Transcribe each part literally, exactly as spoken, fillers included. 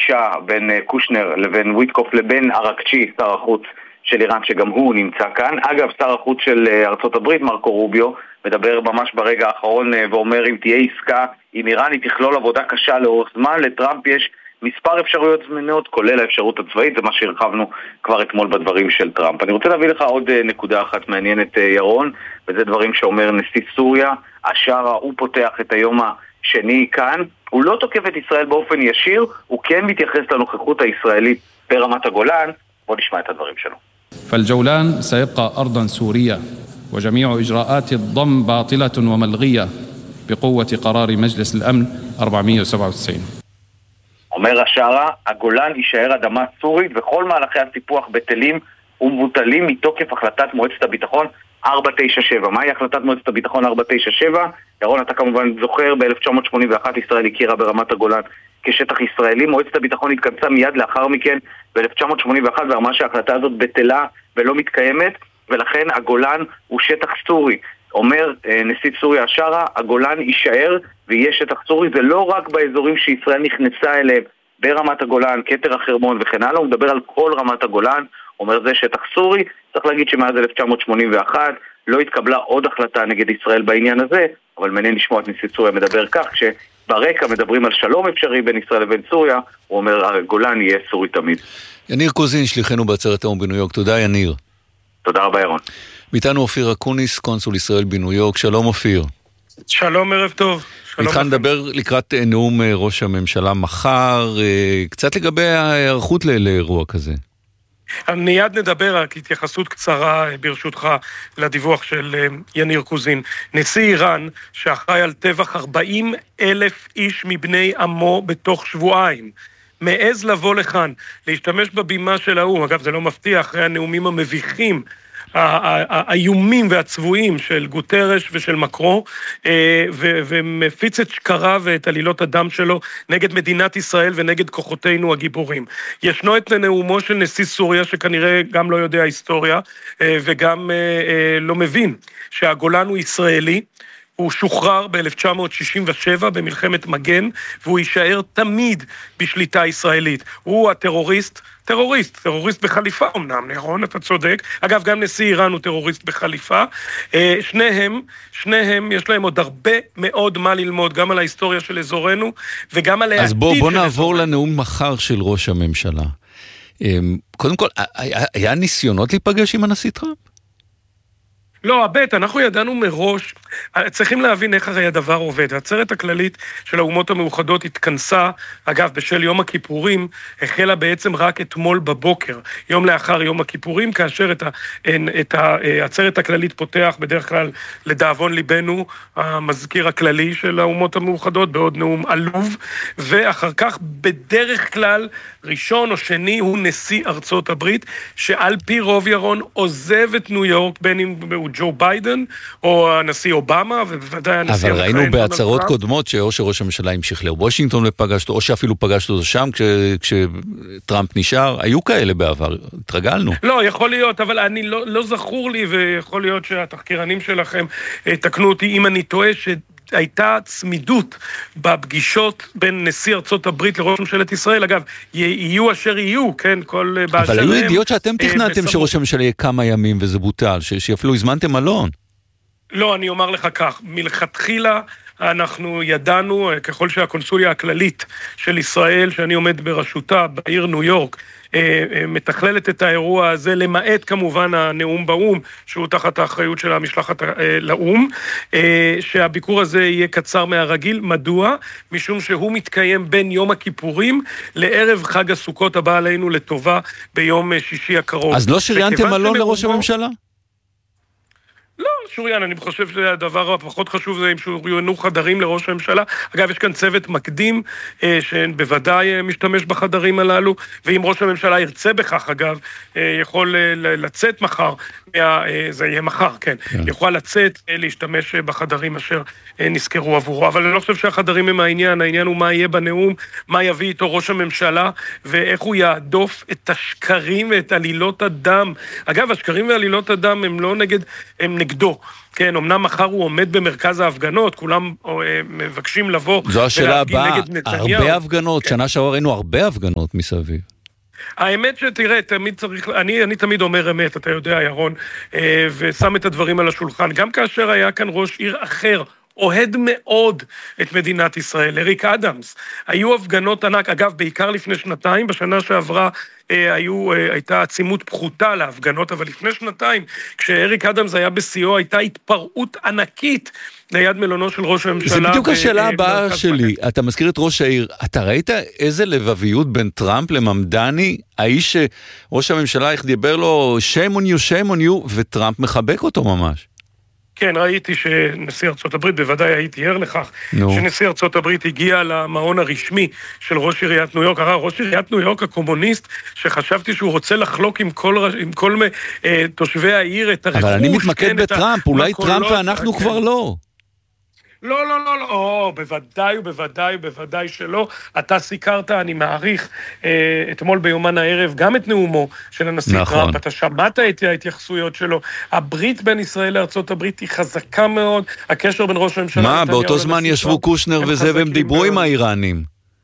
הפגישה בין קושנר לבין וויטקוף לבין ארקצ'י, שר החוץ של איראן, שגם הוא נמצא כאן. אגב, שר החוץ של ארצות הברית, מרקו רוביו, מדבר ממש ברגע האחרון ואומר, אם תהיה עסקה עם איראן, היא תכלול עבודה קשה לאורך זמן. לטראמפ יש מספר אפשרויות זמינות, כולל האפשרות הצבאית, זה מה שהרחבנו כבר אתמול בדברים של טראמפ. אני רוצה להביא לך עוד נקודה אחת מעניינת, ירון, וזה דברים שאומר נשיא סוריה, השארה, הוא פותח את היום השני כאן, הוא לא תוקף את ישראל באופן ישיר, הוא כן מתייחס לנוכחות הישראלית ברמת הגולן. בוא נשמע את הדברים שלו. فالجولان سيبقى أرضا سورية وجميع إجراءات الضم باطلة وملغية بقوة قرار مجلس الأمن أربعمائة وسبعة وتسعين. אומר השארה, הגולן יישאר אדמה סורית וכל מהלכי הסיפוח בטלים ומבוטלים מתוקף החלטת מועצת הביטחון ארבע תשע שבע. מהי החלטת מועצת הביטחון ארבע תשע שבע? ירון, אתה כמובן זוכר, ב-אלף תשע מאות שמונים ואחת ישראל הכירה ברמת הגולן כשטח ישראלי. מועצת הביטחון התכנסה מיד לאחר מכן ב-אלף תשע מאות שמונים ואחת ואמרה שההחלטה הזאת בטלה ולא מתקיימת, ולכן הגולן הוא שטח סורי. אומר נשיא סוריה השארה, הגולן יישאר ויהיה שטח סורי, זה לא רק באזורים שישראל נכנסה אליהם, ברמת הגולן, כתר החרמון וכן הלאה, הוא מדבר על כל רמת הגולן, אומר זה שטח סורי. צריך להגיד שמאז אלף תשע מאות שמונים ואחת לא התקבלה עוד החלטה נגד ישראל בעניין הזה, אבל מעניין לשמוע את נשיא סוריה מדבר כך, כשברקע מדברים על שלום אפשרי בין ישראל לבין סוריה, הוא אומר הגולן יהיה סורי תמיד. יניר קוזין, שליחנו בעצרת האו"ם בניו יורק, תודה יניר. תודה רבה ירון. מאיתנו אופיר אקוניס, קונסול ישראל בניו יורק, שלום אופיר. שלום, ערב טוב. מתחיל לדבר לקראת נאום ראש הממשלה מחר, קצת לגבי ההיערכות לאירוע כזה. מיד נדבר, רק התייחסות קצרה ברשותך לדיווח של יניר קוזין. נשיא איראן שאחראי על טבח ארבעים אלף איש מבני עמו בתוך שבועיים, מעז לבוא לכאן, להשתמש בבימה של האו"ם. אגב, זה לא מפתיע אחרי הנאומים המביכים, האיומים והצבועים של גוטרש ושל מקרו, ומפיץ את שקרה ואת עלילות הדם שלו נגד מדינת ישראל ונגד כוחותינו הגיבורים. ישנו את נאומו של נשיא סוריה, שכנראה גם לא יודע היסטוריה וגם לא מבין שהגולן הוא ישראלי. הוא שוחרר ב-אלף תשע מאות שישים ושבע במלחמת מגן, והוא יישאר תמיד בשליטה ישראלית. הוא הטרוריסט, טרוריסט, טרוריסט בחליפה אמנם, נכון? אתה צודק. אגב, גם נשיא איראן הוא טרוריסט בחליפה. שניהם, שניהם, יש להם עוד הרבה מאוד מה ללמוד, גם על ההיסטוריה של אזורנו, וגם על העתיד. אז בוא, בוא נעבור לנאום מחר של ראש הממשלה. קודם כל, היה ניסיונות להיפגש עם הנשיא טראמפ? לא, הבית, אנחנו ידענו מראש, צריכים להבין איך הרי הדבר עובד. העצרת הכללית של האומות המאוחדות התכנסה, אגב, בשל יום הכיפורים, החלה בעצם רק אתמול בבוקר, יום לאחר יום הכיפורים, כאשר את, ה, את העצרת הכללית פותח בדרך כלל לדאבון ליבנו, המזכיר הכללי של האומות המאוחדות, בעוד נאום עלוב, ואחר כך בדרך כלל ראשון או שני הוא נשיא ארצות הברית, שעל פי רוב ירון עוזב את ניו יורק, בין אם הוא ג'ו ביידן, או הנשיא אובמה, ובוודאי הנשיא... אבל ראינו בהצהרות קודמות, שאו שראש הממשלה המשיך לוושינגטון ופגשתו, או שאפילו פגשתו אותו שם, כשטראמפ נשאר, היו כאלה בעבר, התרגלנו. לא, יכול להיות, אבל אני לא, לא זכור לי, ויכול להיות שהתחקירנים שלכם תקנו אותי אם אני טועה, ש... הייתה צמידות בפגישות בין נשיא ארצות הברית לראש ממשלת ישראל. אגב, יהיו אשר יהיו, כן, כל באשר אבל היו ידיעות שאתם תכננתם שראש הממשלה יהיה כמה ימים וזה בוטל, שאפילו הזמנתם מלון. לא, אני אומר לך כך, מלכתחילה אנחנו ידענו, ככל שהקונסוליה הכללית של ישראל, שאני עומד בראשותה בעיר ניו יורק, מתכללת את האירוע הזה, למעט כמובן הנאום באום, שהוא תחת האחריות של המשלחת לאום, שהביקור הזה יהיה קצר מהרגיל. מדוע? משום שהוא מתקיים בין יום הכיפורים לערב חג הסוכות הבא עלינו לטובה ביום שישי הקרוב. אז לא שריינתם מלון לראש הממשלה? לא, שוריין, אני חושב שהדבר הפחות חשוב זה אם שוריינו חדרים לראש הממשלה. אגב, יש כאן צוות מקדים אה, שבוודאי משתמש בחדרים הללו, ואם ראש הממשלה ירצה בכך, אגב, אה, יכול אה, לצאת מחר, אה, זה יהיה מחר, כן, כן. יכול לצאת, אה, להשתמש בחדרים אשר אה, נזכרו עבורו, אבל אני לא חושב שהחדרים הם העניין, העניין הוא מה יהיה בנאום, מה יביא איתו ראש הממשלה, ואיך הוא יעדוף את השקרים ואת עלילות הדם. אגב, השקרים ועלילות הדם הם לא נגד, הם נגדו. כן, אמנם מחר הוא עומד במרכז ההפגנות, כולם מבקשים לבוא זו השאלה הבאה, נגד נתניהו. הרבה הפגנות, כן. שנה שעבר ראינו הרבה הפגנות מסביב. האמת שתראה, תמיד צריך, אני, אני תמיד אומר אמת, אתה יודע, ירון, ושם את הדברים על השולחן. גם כאשר היה כאן ראש עיר אחר, אוהד מאוד את מדינת ישראל, אריק אדמס. היו הפגנות ענק, אגב, בעיקר לפני שנתיים, בשנה שעברה אה, היו, אה, הייתה עצימות פחותה להפגנות, אבל לפני שנתיים, כשאריק אדמס היה בשיאו, הייתה התפרעות ענקית ליד מלונו של ראש הממשלה. זה בדיוק השאלה הבאה שלי. אתה מזכיר את ראש העיר. אתה ראית איזה לבביות בין טראמפ לממדני, האיש שראש הממשלה איך דיבר לו, shame on you, shame on you, וטראמפ מחבק אותו ממש. כן, ראיתי שנשיא ארצות הברית, בוודאי הייתי ער לכך, no. שנשיא ארצות הברית הגיע למעון הרשמי של ראש עיריית ניו יורק, ראש עיריית ניו יורק הקומוניסט, שחשבתי שהוא רוצה לחלוק עם כל, עם כל uh, תושבי העיר את הרכוש. אבל אני מתמקד כן, בטראמפ, אולי טראמפ ואנחנו כן. כבר לא. לא, לא, לא, לא, או, בוודאי ובוודאי ובוודאי שלא. אתה סיקרת, אני מעריך, אה, אתמול ביומן הערב, גם את נאומו של הנשיא נכון. טראמפ, אתה שמעת את ההתייחסויות שלו. הברית בין ישראל לארצות הברית היא חזקה מאוד, הקשר בין ראש הממשלה... מה, באותו זמן ישבו קושנר וזה, והם דיברו מאוד. עם האיראנים.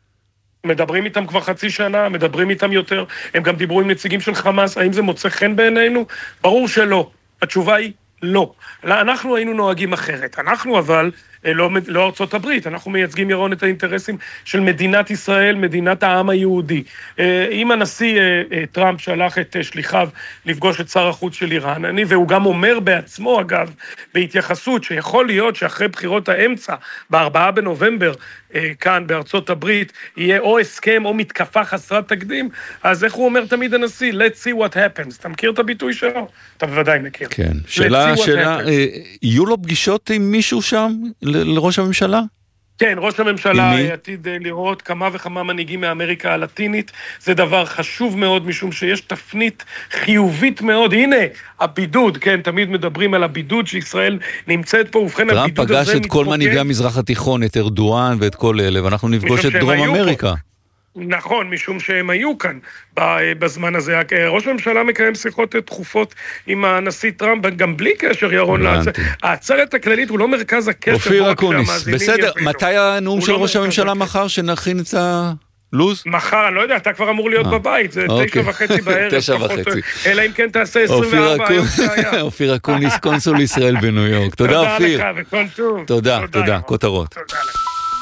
מדברים איתם כבר חצי שנה, מדברים איתם יותר, הם גם דיברו עם נציגים של חמאס, האם זה מוצא חן בעינינו? ברור שלא. התשובה היא לא. אנחנו היינו נוהגים אחרת. אנחנו אבל... לא, לא ארצות הברית, אנחנו מייצגים ירון את האינטרסים של מדינת ישראל, מדינת העם היהודי. אם הנשיא טראמפ שלח את שליחיו לפגוש את שר החוץ של איראן, אני, והוא גם אומר בעצמו, אגב, בהתייחסות, שיכול להיות שאחרי בחירות האמצע, בארבעה בנובמבר, כאן בארצות הברית, יהיה או הסכם או מתקפה חסרת תקדים, אז איך הוא אומר תמיד הנשיא? Let's see what happens. אתה מכיר את הביטוי שלו? אתה בוודאי מכיר. כן. שאלה, שאלה, יהיו לו פגישות עם מישהו שם? לראש הממשלה? כן, ראש הממשלה עתיד לראות כמה וכמה מנהיגים מאמריקה הלטינית, זה דבר חשוב מאוד, משום שיש תפנית חיובית מאוד, הנה, הבידוד, כן, תמיד מדברים על הבידוד שישראל נמצאת פה, ובכן הבידוד הזה מתפוגג. טראמפ פגש את כל מנהיגי המזרח התיכון, את ארדואן ואת כל אלה, ואנחנו נפגוש את דרום אמריקה. נכון, משום שהם היו כאן בזמן הזה. ראש הממשלה מקיים שיחות תכופות עם הנשיא טראמפ, גם בלי קשר ירון לעצרת. העצרת הכללית הוא לא מרכז הקשר. אופיר אקוניס, בסדר, מתי הנאום של ראש הממשלה מחר שנכין את הלוז? מחר, אני לא יודע, אתה כבר אמור להיות בבית, זה תשע וחצי בערב. תשע וחצי. אלא אם כן תעשה עשרים וארבע היום שהיה. אופיר אקוניס, קונסול ישראל בניו יורק. תודה אופיר. תודה לך וכל טוב. תודה, תודה, כותרות. תודה לך.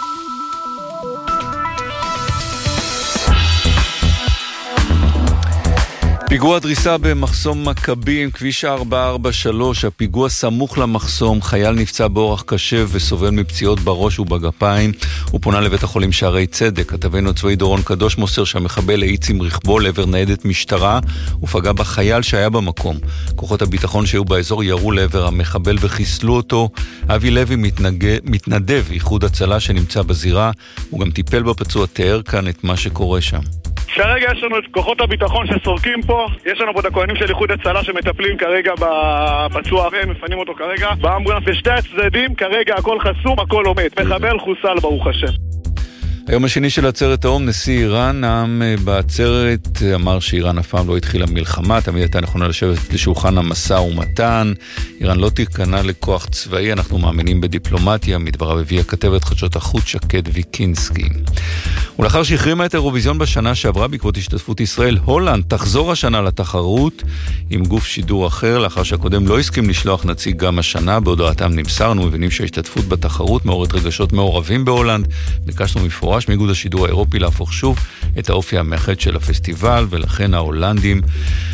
פיגוע דריסה במחסום מכבי עם כביש ארבע ארבע שלוש, הפיגוע סמוך למחסום, חייל נפצע באורח קשה וסובל מפציעות בראש ובגפיים, הוא פונה לבית החולים שערי צדק. כתבנו צבאי דורון קדוש מוסר שהמחבל האיץ עם רכבו לעבר ניידת משטרה ופגע בחייל שהיה במקום. כוחות הביטחון שהיו באזור ירו לעבר המחבל וחיסלו אותו. אבי לוי מתנגד, מתנדב איחוד הצלה שנמצא בזירה, הוא גם טיפל בפצוע, תיאר כאן את מה שקורה שם. כרגע יש לנו את כוחות הביטחון שסורקים פה, יש לנו פה את הכהנים של איחוד הצלה שמטפלים כרגע בפצוע והם מפנים אותו כרגע באמבולנס, ושתי הצדדים כרגע הכל חסום, הכל עומד, מחבל חוסל ברוך השם. היום השני של עצרת האום, נשיא איראן נאם בעצרת, אמר שאיראן אף פעם לא התחילה מלחמה, תמיד הייתה נכונה לשבת לשולחן המשא ומתן, איראן לא תיכנע לכוח צבאי, אנחנו מאמינים בדיפלומטיה, מדבריו הביא הכתבת חדשות החוץ שקד ויקינסקי. ולאחר שהחרימה את האירוויזיון בשנה שעברה בעקבות השתתפות ישראל, הולנד תחזור השנה לתחרות עם גוף שידור אחר, לאחר שהקודם לא הסכים לשלוח נציג גם השנה, בהודעתם נמסרנו, מבינים שההשתתפות בתחרות מעוררת רגשות מעורבים בהולנד, ביקשנו מפורש מאיגוד השידור האירופי להפוך שוב את האופי המאחד של הפסטיבל, ולכן ההולנדים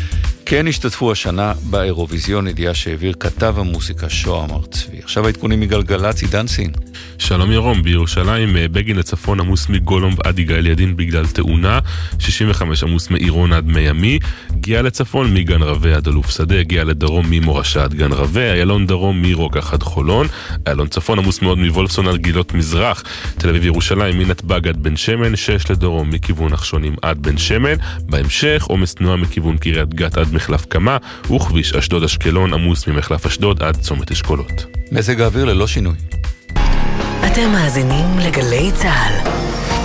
כן השתתפו השנה באירוויזיון, ידיעה שהעביר כתב המוסיקה שוהם ארצבי. עכשיו העדכונים מגלגלצ, עידן סין. שלום ירום, בירושלים בגין לצפון עמוס מגולום עד יגאל ידין בגלל תאונה, שישים וחמש עמוס מעירון עד מימי, הגיע לצפון מגן רווה עד אלוף שדה, הגיע לדרום ממורשה עד גן רווה, איילון דרום מרוקח עד חולון, איילון צפון עמוס מאוד מוולפסון עד גילות מזרח, תל אביב ירושלים מנתב"ג עד בן שמן, שש לדרום מכיוון נחשונים עד בן שמן, בהמשך עומס תנועה מכיוון קריית גת עד מחלף קמה, וכביש אשדוד אשקלון עמוס ממחלף אשדוד עד צומת אשכולות. מזג האוויר ללא שינוי. אתם מאזינים לגלי צהל.